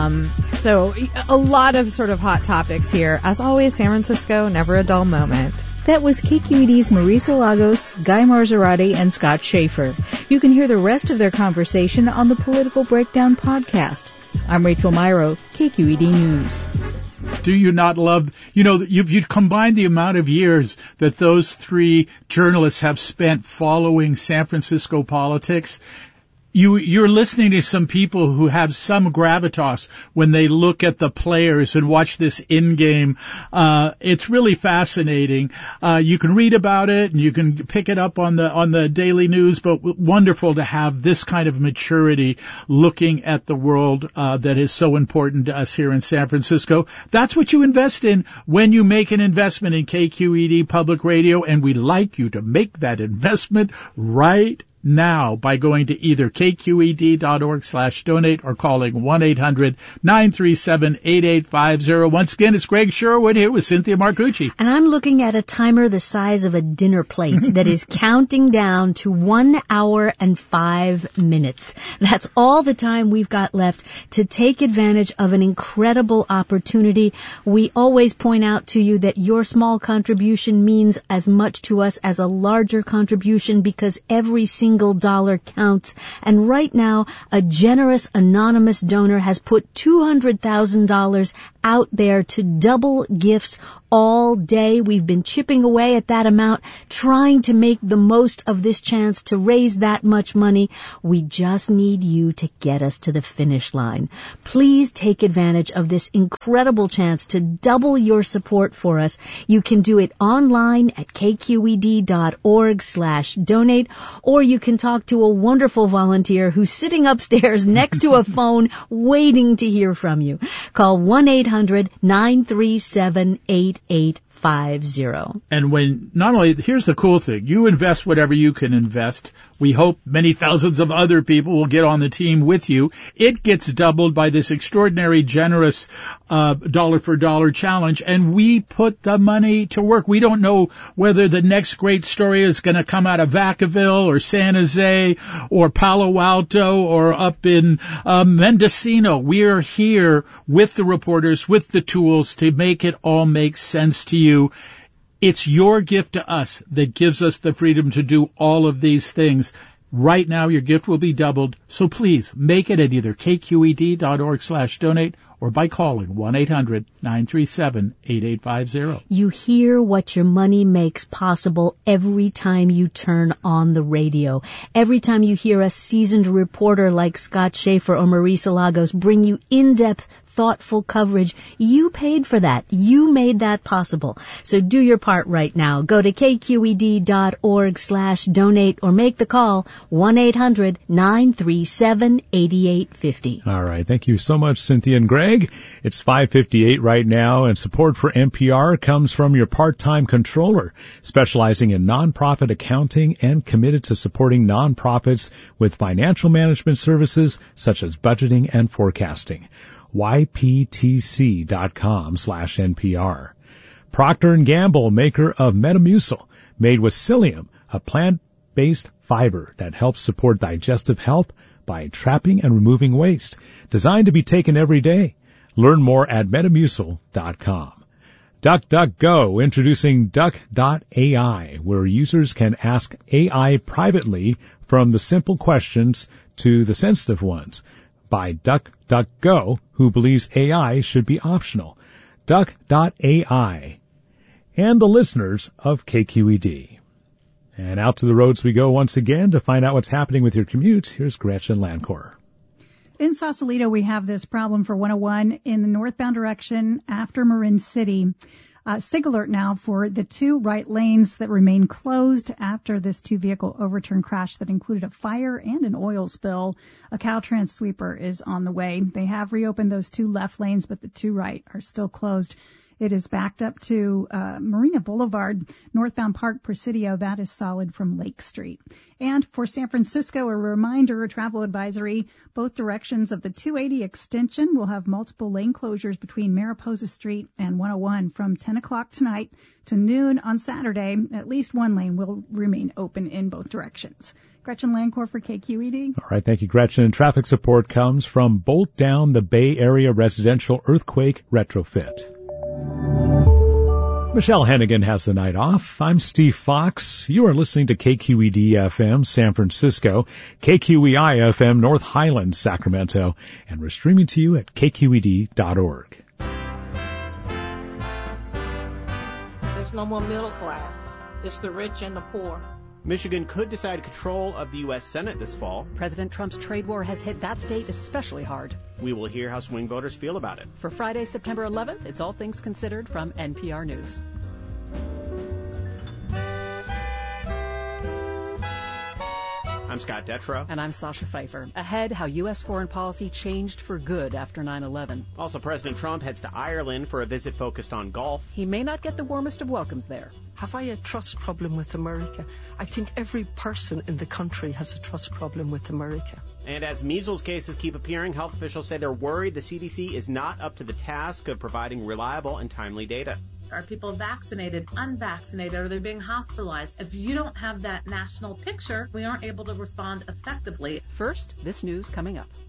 So a lot of sort of hot topics here. As always, San Francisco, never a dull moment. That was KQED's Marisa Lagos, Guy Marzorati, and Scott Schaefer. You can hear the rest of their conversation on the Political Breakdown podcast. I'm Rachel Myrow, KQED News. Do you not love, you've combined the amount of years that those three journalists have spent following San Francisco politics. You're listening to some people who have some gravitas when they look at the players and watch this in-game. It's really fascinating. You can read about it and you can pick it up on the daily news, but wonderful to have this kind of maturity looking at the world that is so important to us here in San Francisco. That's what you invest in when you make an investment in KQED Public Radio, and we'd like you to make that investment right now by going to either kqed.org/donate or calling 1-800-937-8850. Once again, it's Greg Sherwood here with Cynthia Marcucci. And I'm looking at a timer the size of a dinner plate that is counting down to 1 hour and 5 minutes. That's all the time we've got left to take advantage of an incredible opportunity. We always point out to you that your small contribution means as much to us as a larger contribution, because every single dollar counts. And right now, a generous anonymous donor has put $200,000 out there to double gifts all day. We've been chipping away at that amount, trying to make the most of this chance to raise that much money. We just need you to get us to the finish line. Please take advantage of this incredible chance to double your support for us. You can do it online at kqed.org/donate, or you can talk to a wonderful volunteer who's sitting upstairs next to a phone waiting to hear from you. Call 1-800-937-8850. And when, not only, here's the cool thing, you invest whatever you can invest. We hope many thousands of other people will get on the team with you. It gets doubled by this extraordinary, generous dollar for dollar challenge, and we put the money to work. We don't know whether the next great story is going to come out of Vacaville or San Jose or Palo Alto or up in Mendocino. We are here with the reporters, with the tools to make it all make sense to you. It's your gift to us that gives us the freedom to do all of these things. Right now, your gift will be doubled, so please make it at either kqed.org/donate or by calling 1-800-937-8850. You hear what your money makes possible every time you turn on the radio. Every time you hear a seasoned reporter like Scott Schaefer or Marisa Lagos bring you in-depth, thoughtful coverage. You paid for that. You made that possible. So do your part right now. Go to kqed.org/donate or make the call 1-800-937-8850. All right. Thank you so much, Cynthia and Greg. It's 5:58 right now, and support for NPR comes from your part-time controller, specializing in nonprofit accounting and committed to supporting nonprofits with financial management services such as budgeting and forecasting. yptc.com/NPR. Procter & Gamble, maker of Metamucil, made with psyllium, a plant-based fiber that helps support digestive health by trapping and removing waste, designed to be taken every day. Learn more at Metamucil.com. DuckDuckGo, introducing Duck.ai, where users can ask AI privately from the simple questions to the sensitive ones. By DuckDuckGo, who believes AI should be optional. Duck.ai. And the listeners of KQED. And out to the roads we go once again to find out what's happening with your commute. Here's Gretchen Lancor. In Sausalito, we have this problem for 101 in the northbound direction after Marin City. SIG alert now for the two right lanes that remain closed after this two-vehicle overturn crash that included a fire and an oil spill. A Caltrans sweeper is on the way. They have reopened those two left lanes, but the two right are still closed. It is backed up to Marina Boulevard, northbound Park Presidio. That is solid from Lake Street. And for San Francisco, a reminder, a travel advisory, both directions of the 280 extension will have multiple lane closures between Mariposa Street and 101 from 10 o'clock tonight to noon on Saturday. At least one lane will remain open in both directions. Gretchen Lancor for KQED. All right, thank you, Gretchen. And traffic support comes from Bolt Down, the Bay Area residential earthquake retrofit. Michelle Hennigan has the night off. I'm Steve Fox. You are listening to KQED-FM San Francisco, KQEI-FM North Highlands, Sacramento, and we're streaming to you at kqed.org. There's no more middle class. It's the rich and the poor. Michigan could decide control of the U.S. Senate this fall. President Trump's trade war has hit that state especially hard. We will hear how swing voters feel about it. For Friday, September 11th, it's All Things Considered from NPR News. I'm Scott Detrow. And I'm Sasha Pfeiffer. Ahead, how U.S. foreign policy changed for good after 9/11. Also, President Trump heads to Ireland for a visit focused on golf. He may not get the warmest of welcomes there. Have I a trust problem with America? I think every person in the country has a trust problem with America. And as measles cases keep appearing, health officials say they're worried the CDC is not up to the task of providing reliable and timely data. Are people vaccinated, unvaccinated? Are they being hospitalized? If you don't have that national picture, we aren't able to respond effectively. First, this news coming up.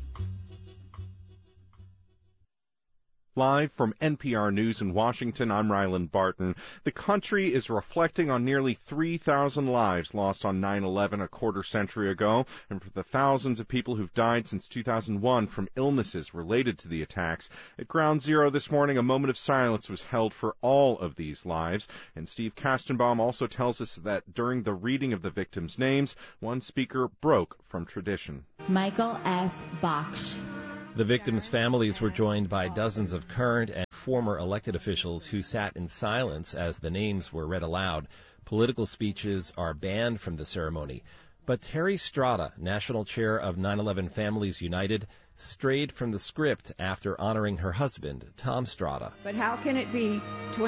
Live from NPR News in Washington, I'm Ryland Barton. The country is reflecting on nearly 3,000 lives lost on 9/11 a quarter century ago, and for the thousands of people who've died since 2001 from illnesses related to the attacks. At Ground Zero this morning, a moment of silence was held for all of these lives, and Steve Kastenbaum also tells us that during the reading of the victims' names, one speaker broke from tradition. Michael S. Baksh. The victims' families were joined by dozens of current and former elected officials who sat in silence as the names were read aloud. Political speeches are banned from the ceremony. But Terry Strada, National Chair of 9/11 Families United, strayed from the script after honoring her husband, Tom Strada. But how can it be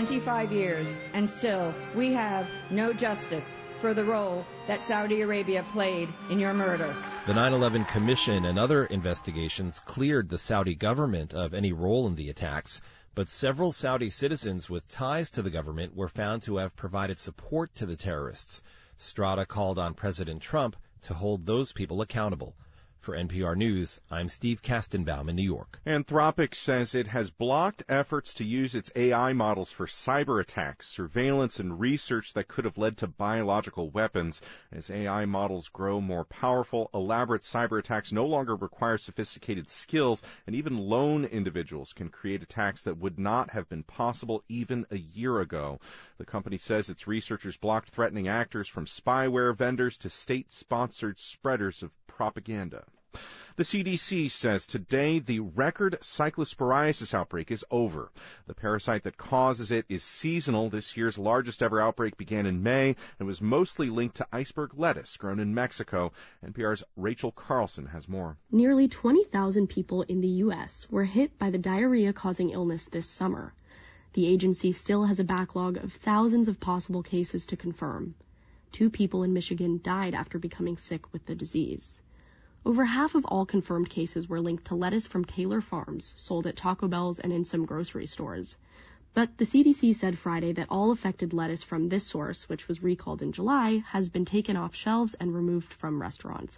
25 years and still we have no justice for the role that Saudi Arabia played in your murder? The 9/11 Commission and other investigations cleared the Saudi government of any role in the attacks, but several Saudi citizens with ties to the government were found to have provided support to the terrorists. Strada called on President Trump to hold those people accountable. For NPR News, I'm Steve Kastenbaum in New York. Anthropic says it has blocked efforts to use its AI models for cyber attacks, surveillance, and research that could have led to biological weapons. As AI models grow more powerful, elaborate cyber attacks no longer require sophisticated skills, and even lone individuals can create attacks that would not have been possible even a year ago. The company says its researchers blocked threatening actors from spyware vendors to state-sponsored spreaders of propaganda. The CDC says today the record cyclosporiasis outbreak is over. The parasite that causes it is seasonal. This year's largest ever outbreak began in May and was mostly linked to iceberg lettuce grown in Mexico. NPR's Rachel Carlson has more. Nearly 20,000 people in the U.S. were hit by the diarrhea-causing illness this summer. The agency still has a backlog of thousands of possible cases to confirm. 2 people in Michigan died after becoming sick with the disease. Over half of all confirmed cases were linked to lettuce from Taylor Farms, sold at Taco Bell's and in some grocery stores. But the CDC said Friday that all affected lettuce from this source, which was recalled in July, has been taken off shelves and removed from restaurants.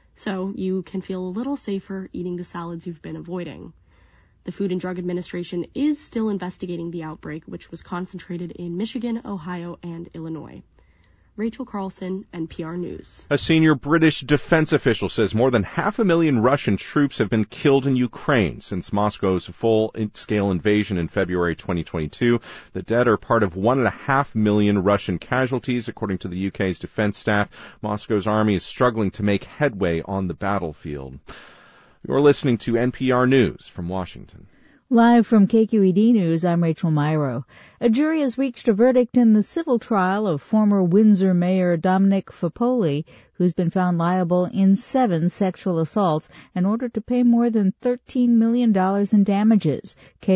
So you can feel a little safer eating the salads you've been avoiding. The Food and Drug Administration is still investigating the outbreak, which was concentrated in Michigan, Ohio, and Illinois. Rachel Carlson, NPR News. A senior British defense official says more than 500,000 Russian troops have been killed in Ukraine since Moscow's full-scale invasion in February 2022. The dead are part of 1.5 million Russian casualties, according to the UK's defense staff. Moscow's army is struggling to make headway on the battlefield. You're listening to NPR News from Washington. Live from KQED News, I'm Rachel Myrow. A jury has reached a verdict in the civil trial of former Windsor Mayor Dominic Fapoli, who's been found liable in 7 sexual assaults and ordered to pay more than $13 million in damages.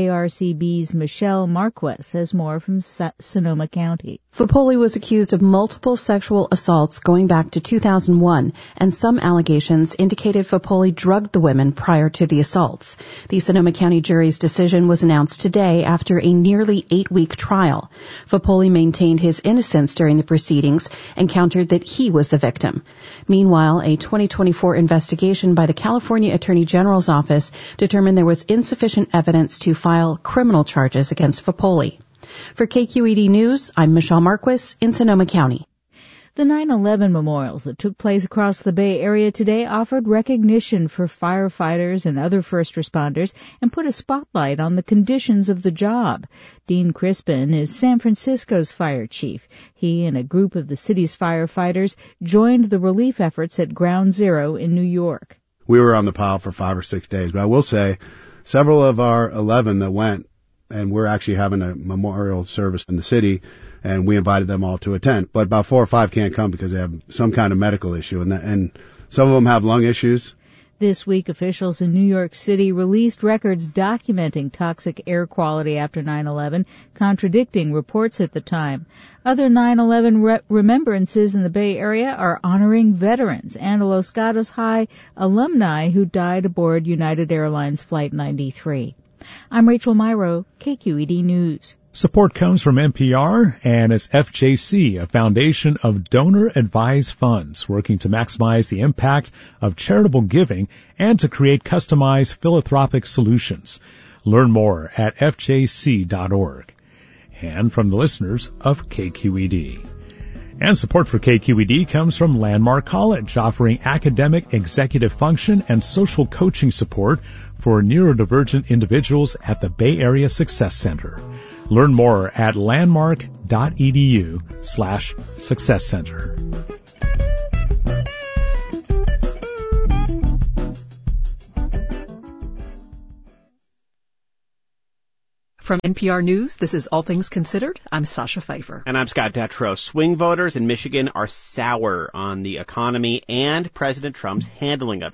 KRCB's Michelle Marquez has more from Sonoma County. Fapoli was accused of multiple sexual assaults going back to 2001, and some allegations indicated Fapoli drugged the women prior to the assaults. The Sonoma County jury's decision was announced today after a nearly 8-week trial. Fapoli maintained his innocence during the proceedings and countered that he was the victim. Meanwhile, a 2024 investigation by the California Attorney General's office determined there was insufficient evidence to file criminal charges against Fapoli. For KQED News, I'm Michelle Marquez in Sonoma County. The 9/11 memorials that took place across the Bay Area today offered recognition for firefighters and other first responders and put a spotlight on the conditions of the job. Dean Crispin is San Francisco's fire chief. He and a group of the city's firefighters joined the relief efforts at Ground Zero in New York. We were on the pile for 5 or 6 days, but I will say several of our 11 that went, and we're actually having a memorial service in the city, and we invited them all to attend. But about 4 or 5 can't come because they have some kind of medical issue, and some of them have lung issues. This week, officials in New York City released records documenting toxic air quality after 9/11, contradicting reports at the time. Other 9/11 remembrances in the Bay Area are honoring veterans and a Los Gatos High alumni who died aboard United Airlines Flight 93. I'm Rachel Myrow, KQED News. Support comes from NPR and its FJC, a foundation of donor-advised funds working to maximize the impact of charitable giving and to create customized philanthropic solutions. Learn more at fjc.org. And from the listeners of KQED. And support for KQED comes from Landmark College, offering academic, executive function, and social coaching support for neurodivergent individuals at the Bay Area Success Center. Learn more at landmark.edu/Success Center. From NPR News, this is All Things Considered. I'm Sasha Pfeiffer. And I'm Scott Detrow. Swing voters in Michigan are sour on the economy and President Trump's handling of it.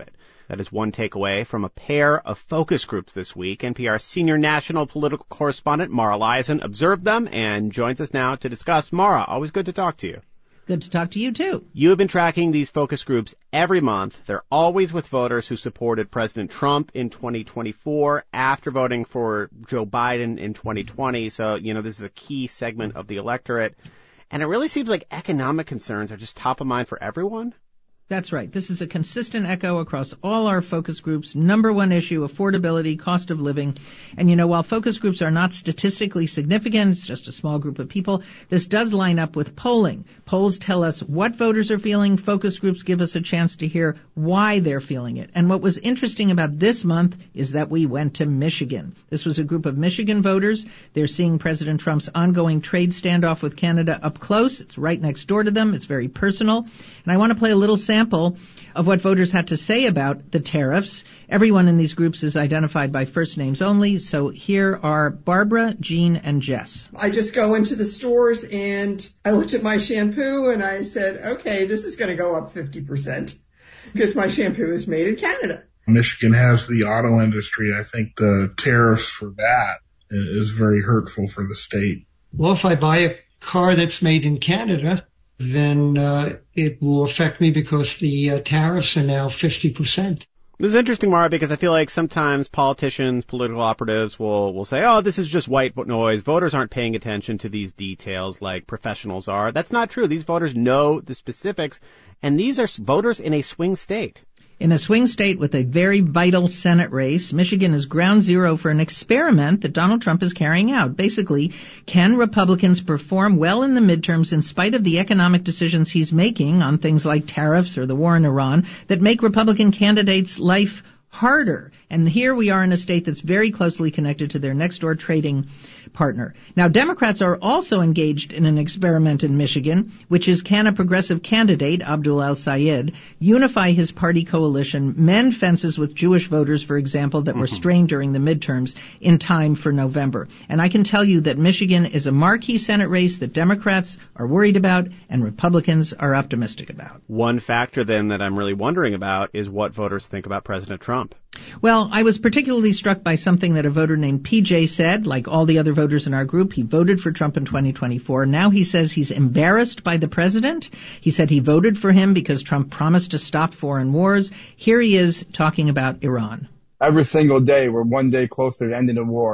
That is one takeaway from a pair of focus groups this week. NPR senior national political correspondent Mara Liasson observed them and joins us now to discuss. Mara, always good to talk to you. Good to talk to you, too. You have been tracking these focus groups every month. They're always with voters who supported President Trump in 2024 after voting for Joe Biden in 2020. So, this is a key segment of the electorate. And it really seems like economic concerns are just top of mind for everyone. That's right. This is a consistent echo across all our focus groups. Number one issue, affordability, cost of living. And, while focus groups are not statistically significant, it's just a small group of people, this does line up with polling. Polls tell us what voters are feeling. Focus groups give us a chance to hear why they're feeling it. And what was interesting about this month is that we went to Michigan. This was a group of Michigan voters. They're seeing President Trump's ongoing trade standoff with Canada up close. It's right next door to them. It's very personal. And I want to play a little sample of what voters had to say about the tariffs. Everyone in these groups is identified by first names only. So here are Barbara, Jean, and Jess. I just go into the stores and I looked at my shampoo and I said, okay, this is going to go up 50% because my shampoo is made in Canada. Michigan has the auto industry. I think the tariffs for that is very hurtful for the state. Well, if I buy a car that's made in Canada, then it will affect me because the tariffs are now 50%. This is interesting, Mara, because I feel like sometimes politicians, political operatives will say, oh, this is just white noise. Voters aren't paying attention to these details like professionals are. That's not true. These voters know the specifics, and these are voters in a swing state. In a swing state with a very vital Senate race, Michigan is ground zero for an experiment that Donald Trump is carrying out. Basically, can Republicans perform well in the midterms in spite of the economic decisions he's making on things like tariffs or the war in Iran that make Republican candidates' life harder? And here we are in a state that's very closely connected to their next-door trading partner. Now, Democrats are also engaged in an experiment in Michigan, which is can a progressive candidate, Abdul El-Sayed, unify his party coalition, mend fences with Jewish voters, for example, that were strained during the midterms in time for November. And I can tell you that Michigan is a marquee Senate race that Democrats are worried about and Republicans are optimistic about. One factor, then, that I'm really wondering about is what voters think about President Trump. Well, I was particularly struck by something that a voter named PJ said. Like all the other voters in our group, he voted for Trump in 2024. Now he says he's embarrassed by the president. He said he voted for him because Trump promised to stop foreign wars. Here he is talking about Iran. Every single day, we're one day closer to ending the war.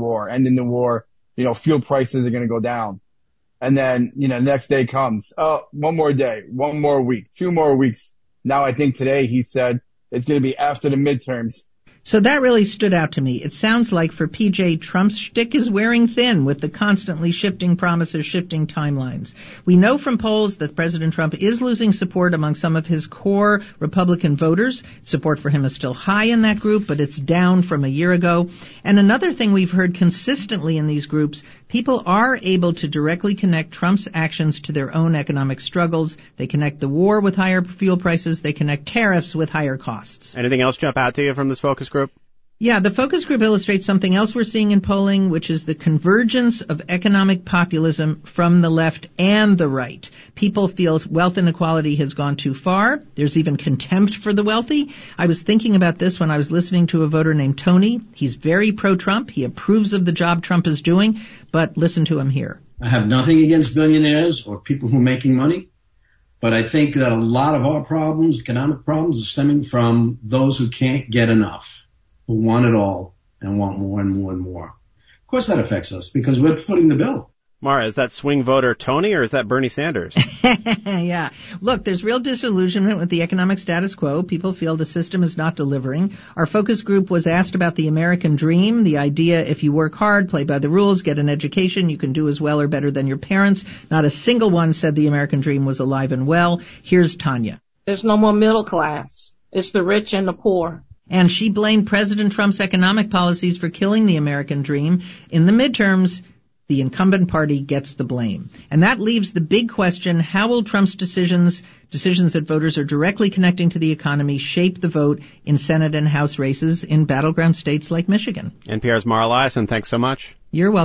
Fuel prices are going to go down. And then, next day comes. Oh, one more day, one more week, 2 more weeks. Now I think today he said it's going to be after the midterms. So that really stood out to me. It sounds like for PJ, Trump's shtick is wearing thin with the constantly shifting promises, shifting timelines. We know from polls that President Trump is losing support among some of his core Republican voters. Support for him is still high in that group, but it's down from a year ago. And another thing we've heard consistently in these groups, people are able to directly connect Trump's actions to their own economic struggles. They connect the war with higher fuel prices. They connect tariffs with higher costs. Anything else jump out to you from this focus group? Yeah, the focus group illustrates something else we're seeing in polling, which is the convergence of economic populism from the left and the right. People feel wealth inequality has gone too far. There's even contempt for the wealthy. I was thinking about this when I was listening to a voter named Tony. He's very pro-Trump. He approves of the job Trump is doing, but listen to him here. I have nothing against billionaires or people who are making money, but I think that a lot of our problems, economic problems, are stemming from those who can't get enough, who want it all and want more and more and more. Of course that affects us because we're footing the bill. Mara, is that swing voter Tony or is that Bernie Sanders? Yeah. Look, there's real disillusionment with the economic status quo. People feel the system is not delivering. Our focus group was asked about the American dream, the idea if you work hard, play by the rules, get an education, you can do as well or better than your parents. Not a single one said the American dream was alive and well. Here's Tanya. There's no more middle class. It's the rich and the poor. And she blamed President Trump's economic policies for killing the American dream. In the midterms, the incumbent party gets the blame. And that leaves the big question, how will Trump's decisions that voters are directly connecting to the economy, shape the vote in Senate and House races in battleground states like Michigan? NPR's Mara Liasson, thanks so much. You're welcome.